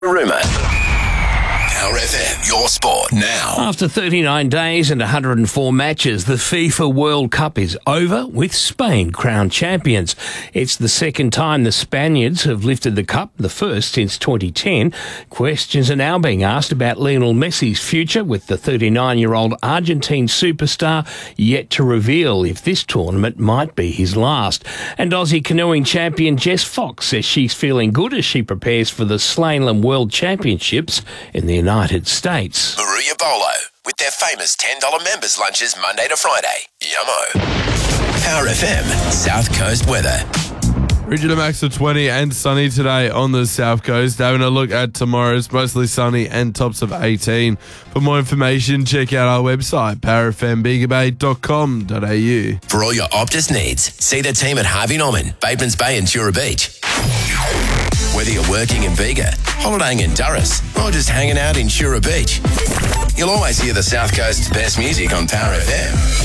Rumour. Power FM, your sport now. After 39 days and 104 matches, the FIFA World Cup is over with Spain crowned champions. It's the second time the Spaniards have lifted the cup, the first since 2010. Questions are now being asked about Lionel Messi's future, with the 39-year-old Argentine superstar yet to reveal if this tournament might be his last. And Aussie canoeing champion Jess Fox says she's feeling good as she prepares for the Slalom World Championships in the United States. Maruya Bolo with their famous $10 members lunches Monday to Friday. Yummo. Power FM, South Coast weather. Rigid max of 20 and sunny today on the South Coast. Having a look at tomorrow's mostly sunny and tops of 18. For more information, check out our website, powerfmbigabay.com.au. For all your Optus needs, see the team at Harvey Norman, Batemans Bay and Tura Beach. Whether you're working in Bega, holidaying in Durras, or just hanging out in Tura Beach, you'll always hear the South Coast's best music on Power FM.